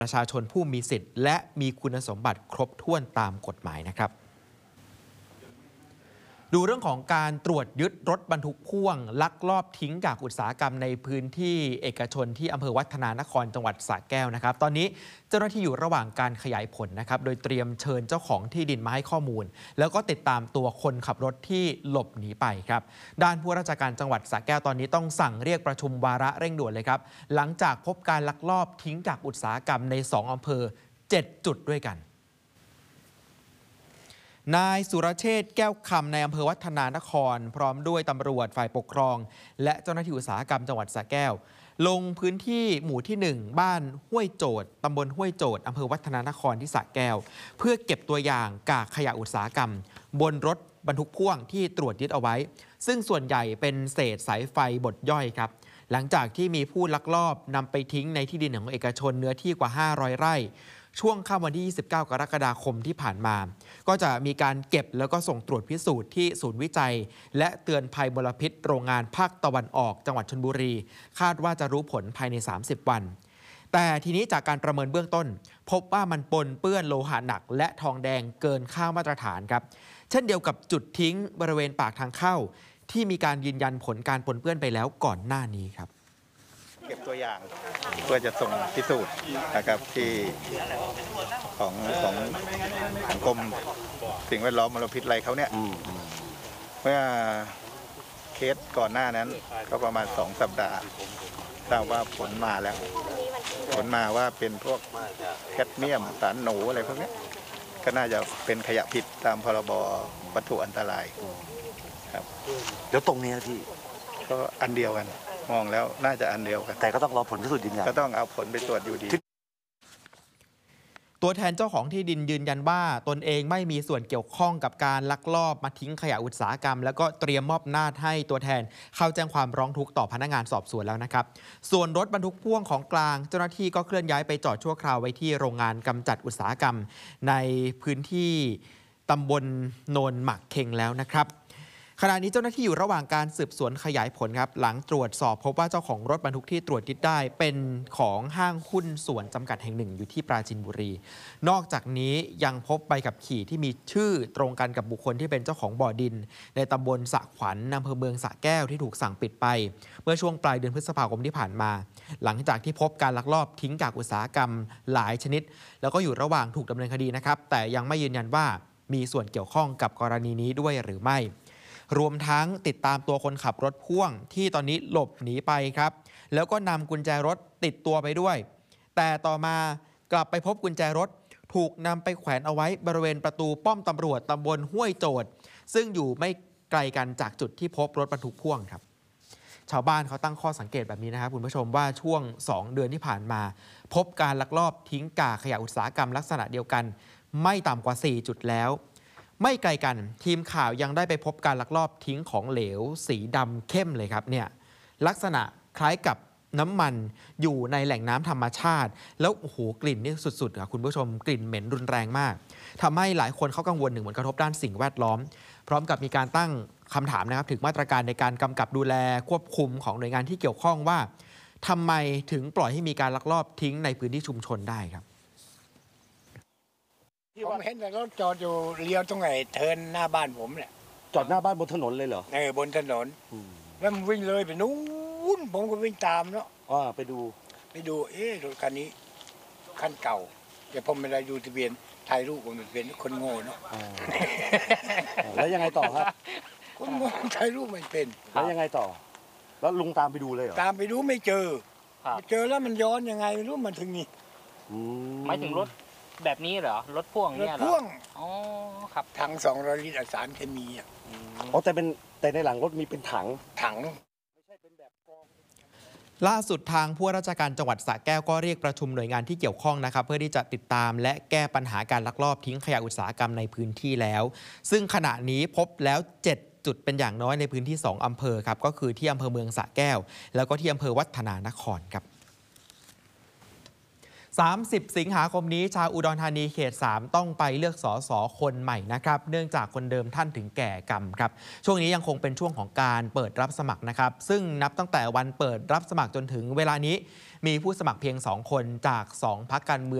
ประชาชนผู้มีสิทธิ์และมีคุณสมบัติครบถ้วนตามกฎหมายนะครับดูเรื่องของการตรวจยึดรถบรรทุกพ่วงลักลอบทิ้งกากอุตสาหกรรมในพื้นที่เอกชนที่อำเภอวัฒนานครจังหวัดสระแก้วนะครับตอนนี้เจ้าหน้าที่อยู่ระหว่างการขยายผลนะครับโดยเตรียมเชิญเจ้าของที่ดินมาให้ข้อมูลแล้วก็ติดตามตัวคนขับรถที่หลบหนีไปครับด้านผู้ราชการจังหวัดสระแก้วตอนนี้ต้องสั่งเรียกประชุมวาระเร่งด่วนเลยครับหลังจากพบการลักลอบทิ้งกากอุตสาหกรรมใน2 อำเภอ 7 จุดด้วยกันนายสุรเชษฐ์แก้วคำในอำเภอวัฒนานครพร้อมด้วยตำรวจฝ่ายปกครองและเจ้าหน้าที่อุตสาหกรรมจังหวัดสระแก้วลงพื้นที่หมู่ที่ 1 บ้านห้วยโจดตำบลห้วยโจดอำเภอวัฒนานครที่สระแก้วเพื่อเก็บตัวอย่างกากขยะอุตสาหกรรมบนรถบรรทุกพ่วงที่ตรวจยึดเอาไว้ซึ่งส่วนใหญ่เป็นเศษสายไฟบดย่อยครับหลังจากที่มีผู้ลักลอบนำไปทิ้งในที่ดินของเอกชนเนื้อที่กว่า500 ไร่ช่วงค่ำวันที่ 29 กรกฎาคมที่ผ่านมาก็จะมีการเก็บแล้วก็ส่งตรวจพิสูจน์ที่ศูนย์วิจัยและเตือนภัยมลพิษโรงงานภาคตะวันออกจังหวัดชลบุรีคาดว่าจะรู้ผลภายใน30 วันแต่ทีนี้จากการประเมินเบื้องต้นพบว่ามันปนเปื้อนโลหะหนักและทองแดงเกินค่ามาตรฐานครับเช่นเดียวกับจุดทิ้งบริเวณปากทางเข้าที่มีการยืนยันผลการปนเปื้อนไปแล้วก่อนหน้านี้ครับเก็บตัวอย่างเพื่อจะส่งพิสูจน์นะครับที่ของกรมสิ่งแวดล้อมมลพิษอะไรเขาเนี่ยเมื่อเคสก่อนหน้านั้นก็ประมาณ2 สัปดาห์ทราบว่าผลมาแล้วผลมาว่าเป็นพวกแคดเมียมสารหนูอะไรพวกนี้ก็น่าจะเป็นขยะผิดตามพรบวัตถุอันตรายครับแล้วตรงนี้ที่ก็อันเดียวกันมองแล้วน่าจะอันเดียวกันแต่ก็ต้องรอผลพิสูจน์ยืนยันก็ต้องเอาผลไปตรวจอยู่ดีตัวแทนเจ้าของที่ดินยืนยันว่าตนเองไม่มีส่วนเกี่ยวข้องกับการลักลอบมาทิ้งขยะอุตสาหกรรมแล้วก็เตรียมมอบหน้าให้ตัวแทนเข้าแจ้งความร้องทุกข์ต่อพนักงานสอบสวนแล้วนะครับส่วนรถบรรทุกพ่วงของกลางเจ้าหน้าที่ก็เคลื่อนย้ายไปจอดชั่วคราวไว้ที่โรงงานกำจัดอุตสาหกรรมในพื้นที่ตำบลโนนหมักเค็งแล้วนะครับขณะนี้เจ้าหน้าที่อยู่ระหว่างการสืบสวนขยายผลครับหลังตรวจสอบพบว่าเจ้าของรถบรรทุกที่ตรวจยึดได้เป็นของห้างหุ้นส่วนจำกัดแห่งหนึ่งอยู่ที่ปราจีนบุรีนอกจากนี้ยังพบใบขับขี่ที่มีชื่อตรงกันกับบุคคลที่เป็นเจ้าของบ่อดินในตำบลสระขวัญอำเภอเมืองสระแก้วที่ถูกสั่งปิดไปเมื่อช่วงปลายเดือนพฤษภาคมที่ผ่านมาหลังจากที่พบการลักลอบทิ้งกากอุตสาหกรรมหลายชนิดแล้วก็อยู่ระหว่างถูกดำเนินคดีนะครับแต่ยังไม่ยืนยันว่ามีส่วนเกี่ยวข้องกับกรณีนี้ด้วยหรือไม่รวมทั้งติดตามตัวคนขับรถพ่วงที่ตอนนี้หลบหนีไปครับแล้วก็นำกุญแจรถติดตัวไปด้วยแต่ต่อมากลับไปพบกุญแจรถถูกนำไปแขวนเอาไว้บริเวณประตูป้อมตำรวจตำบลห้วยโจดซึ่งอยู่ไม่ไกลกันจากจุดที่พบรถบรรทุกพ่วงครับชาวบ้านเขาตั้งข้อสังเกตแบบนี้นะครับคุณผู้ชมว่าช่วง2 เดือนที่ผ่านมาพบการลักลอบทิ้งกากขยะอุตสาหกรรมลักษณะเดียวกันไม่ต่ำกว่า4 จุดแล้วไม่ไกลกันทีมข่าวยังได้ไปพบการลักลอบทิ้งของเหลวสีดำเข้มเลยครับเนี่ยลักษณะคล้ายกับน้ำมันอยู่ในแหล่งน้ำธรรมชาติแล้วโอ้โหกลิ่นนี่สุดๆครับคุณผู้ชมกลิ่นเหม็นรุนแรงมากทำให้หลายคนเขากังวลถึงผลกระทบด้านสิ่งแวดล้อมพร้อมกับมีการตั้งคำถามนะครับถึงมาตรการในการกำกับดูแลควบคุมของหน่วยงานที่เกี่ยวข้องว่าทำไมถึงปล่อยให้มีการลักลอบทิ้งในพื้นที่ชุมชนได้ครับผมเห็นแต่รถจอดอยู่เลี้ยวตรงไหนเทิร์นหน้าบ้านผมเนี่ยจอดหน้าบ้านบนถนนเลยเหรอบนถนนแล้วมันวิ่งเลยไปนู้นผมก็วิ่งตามเนาะไปดูรถคันนี้คันเก่าแต่ผมไม่ได้ดูทะเบียนถ่ายรูปผมเป็นคนโง่เนาะแล้วยังไงต่อครับคนโง่ถ่ายรูปไม่เป็นแล้วยังไงต่อแล้วลุงตามไปดูเลยเหรอตามไปดูไม่เจอแล้วมันย้อนยังไงไม่รู้มันถึงนี่หมายถึงรถแบบนี้เหรอรถพ่วงเนี่ยเหรอรถพ่วงอ๋อครับถัง200 ลิตรสารเคมีแต่ในหลังรถมีเป็นถังไม่ใช่เป็นแบบกองล่าสุดทางผู้ว่าราชการจังหวัดสระแก้วก็เรียกประชุมหน่วยงานที่เกี่ยวข้องนะครับเพื่อที่จะติดตามและแก้ปัญหาการลักลอบทิ้งขยะอุตสาหกรรมในพื้นที่แล้วซึ่งขณะนี้พบแล้ว7 จุดเป็นอย่างน้อยในพื้นที่2 อำเภอครับก็คือที่อำเภอเมืองสระแก้วแล้วก็ที่อำเภอวัฒนานครครับ 30 สิงหาคมนี้ชาวอุดรธานีเขต 3 ต้องไปเลือกสสคนใหม่นะครับเนื่องจากคนเดิมท่านถึงแก่กรรมครับช่วงนี้ยังคงเป็นช่วงของการเปิดรับสมัครนะครับซึ่งนับตั้งแต่วันเปิดรับสมัครจนถึงเวลานี้มีผู้สมัครเพียง 2 คนจาก 2 พรรคการเมือง